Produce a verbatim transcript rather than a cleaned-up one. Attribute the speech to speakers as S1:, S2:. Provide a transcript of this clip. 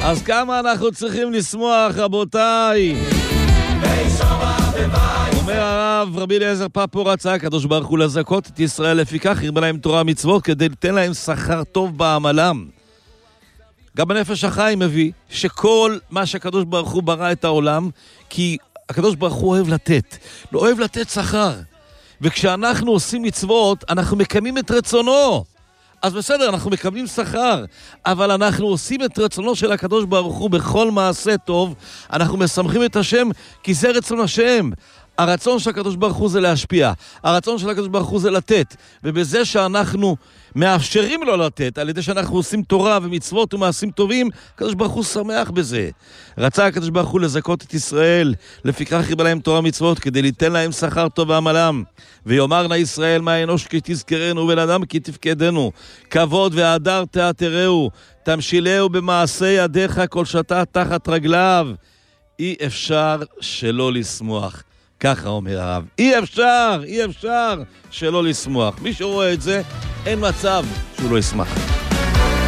S1: אז כמה אנחנו צריכים לשמוח, רבותיי? אומר הרב רבי אליעזר פפו, רצה הקדוש ברוך הוא לזכות את ישראל, לפיכך הרבה להם תורה מצוות כדי לתת להם שכר טוב בעמלם. גם בנפש החיים מביא שכל מה שהקדוש ברוך הוא ברא את העולם, כי הקדוש ברוך הוא אוהב לתת, לא אוהב לתת שכר. וכשאנחנו עושים מצוות, אנחנו מקיימים את רצונו. אז בסדר, אנחנו מקבלים שכר, אבל אנחנו עושים את רצונו של הקדוש ברוך הוא בכל מעשה טוב, אנחנו משמחים את השם, כי זה רצון השם. הרצון של הקדוש ברוך הוא זה להשפיע, הרצון של הקדוש ברוך הוא זה לתת, ובזה שאנחנו מאפשרים לו לתת, על ידי שאנחנו עושים תורה ומצוות ומעשים טובים, הקדוש ברוך הוא שמח בזה. רצה הקדוש ברוך הוא לזכות את ישראל, לפיכך הרבה להם תורה מצוות, כדי ליתן להם שכר טוב ועמלם. ויאמר נא ישראל, מה אנוש כי תזכרנו, ובן אדם כי תפקדנו. כבוד והדר תעתרהו, תמשילהו במעשה ידיך כל שתה תחת רגליו. אי אפשר שלא לשמוח. ככה אומר הרב, אי אפשר, אי אפשר שלא לשמוח. מי שרואה את זה, אין מצב שהוא לא ישמח.